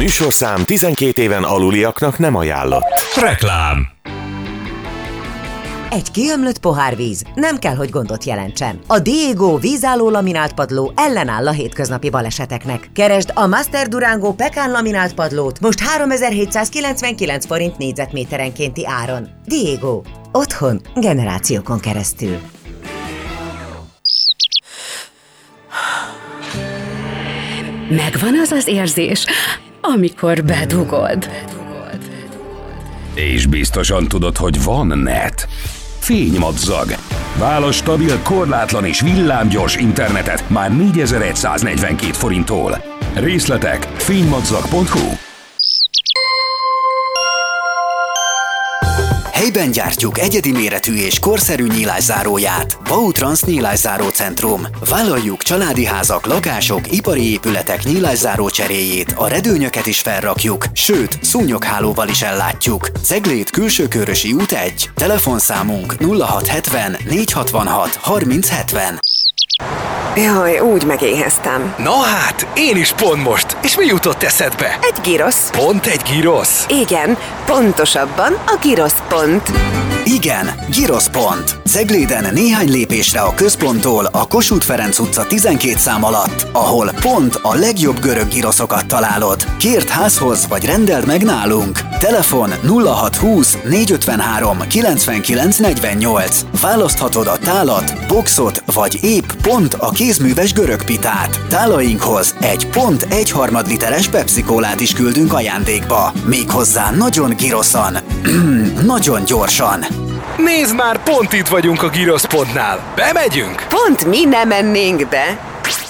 műsorszám 12 éven aluliaknak nem ajánlott. Reklám. Egy kiömlött pohár víz nem kell, hogy gondot jelentsen. A Diego vízálló laminált padló ellenáll a hétköznapi baleseteknek. Keresd a Master Durango Pecan laminált padlót most 3799 forint négyzetméterenkénti áron. Diego. Otthon generációkon keresztül. Megvan az az érzés, amikor bedugod. És biztosan tudod, hogy van net. Fénymadzag. Válasz stabil, korlátlan és villámgyors internetet már 4142 forinttól. Részletek fénymadzag.hu. Helyben gyártjuk egyedi méretű és korszerű nyílászáróját. Bautrans Nyílászáró Centrum. Vállaljuk családi házak, lakások, ipari épületek nyílászáró cseréjét, a redőnyöket is felrakjuk, sőt, szúnyoghálóval is ellátjuk. Ceglét Külsőkörösi út 1. Telefonszámunk 0670 466 3070. Jaj, úgy megéheztem. Na hát, én is pont most. És mi jutott eszedbe? Egy girosz. Pont egy girosz? Igen, pontosabban a girosz pont. Igen, Girosz pont. Cegléden néhány lépésre a központtól a Kossuth Ferenc utca 12 szám alatt, ahol pont a legjobb görög giroszokat találod. Kérd házhoz vagy rendeld meg nálunk. Telefon 0620 453 99 48. Választhatod a tálat, boxot vagy épp pont a kézműves görög pitát. Tálainkhoz egy pont 1/3 literes Pepsi-kólát is küldünk ajándékba. Méghozzá nagyon giroszan. Nagyon gyorsan. Nézd már, pont itt vagyunk a giroszpontnál. Bemegyünk? Pont mi nem mennénk be.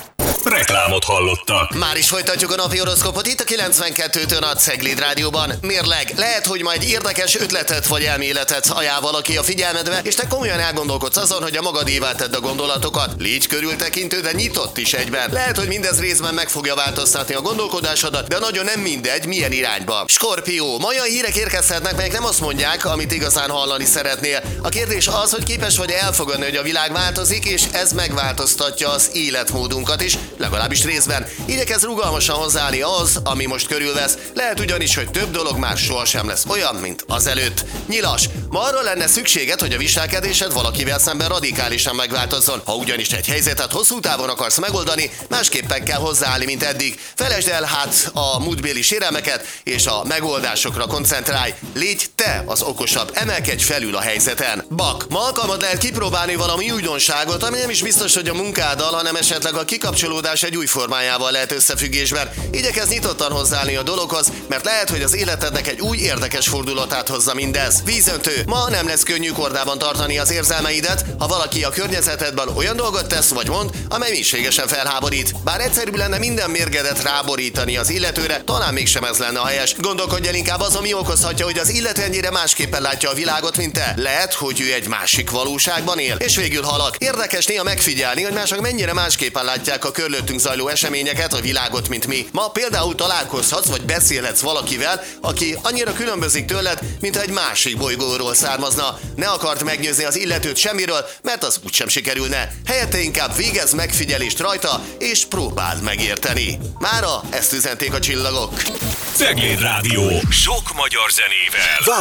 Reklámot hallottak. Már is folytatjuk a napi horoszkópot itt a 92-től a Cegléd Rádióban. Mérleg, lehet, hogy majd érdekes ötletet vagy elméletet ajánl valaki a figyelmedbe, és te komolyan elgondolkodsz azon, hogy a magadévá tedd a gondolatokat. Légy körültekintő, de nyitott is egyben. Lehet, hogy mindez részben meg fogja változtatni a gondolkodásodat, de nagyon nem mindegy, milyen irányba. Skorpió, ma olyan hírek érkezhetnek, melyek nem azt mondják, amit igazán hallani szeretnél. A kérdés az, hogy képes vagy elfogadni, hogy a világ változik, és ez megváltoztatja az életmódunkat is, legalábbis részben. Igyekezz rugalmasan hozzáállni az, ami most körülvesz. Lehet ugyanis, hogy több dolog már sohasem lesz olyan, mint azelőtt. Nyilas, ma arra lenne szükséged, hogy a viselkedésed valakivel szemben radikálisan megváltozzon. Ha ugyanis egy helyzetet hosszú távon akarsz megoldani, másképpen kell hozzáállni, mint eddig. Felejtsd el hát a múltbéli sérelmeket, és a megoldásokra koncentrálj. Légy te az okosabb, emelkedj felül a helyzeten. Bak, ma alkalmad lehet kipróbálni valami újdonságot, ami nem is biztos, hogy a munkáddal, hanem esetleg a kikapcsolódás egy új formájával lehet összefüggésben. Igyekezz nyitottan hozzáállni a dologhoz, mert lehet, hogy az életednek egy új érdekes fordulatát hozza mindez. Vízöntő, ma nem lesz könnyű kordában tartani az érzelmeidet, ha valaki a környezetedben olyan dolgot tesz vagy mond, amely mélységesen felháborít. Bár egyszerűbb lenne minden mérgedet ráborítani az illetőre, talán mégsem ez lenne a helyes. Gondolkodj el inkább azon, mi okozhatja, hogy az illető ennyire másképpen látja a világot, mint te. Lehet, hogy ő egy másik valóságban él. És végül halak. Érdekes néha megfigyelni, hogy mások mennyire másképpen látják a körülöttünk zajló eseményeket, a világot, mint mi. Ma például találkozhatsz vagy beszélhetsz valakivel, aki annyira különbözik tőled, mint egy másik bolygóról származna. Ne akard meggyőzni az illetőt semmiről, mert az úgysem sikerülne. Helyette inkább végezz megfigyelést rajta, és próbáld megérteni. Mára ezt üzenték a csillagok. Cegléd Rádió. Sok magyar zenével.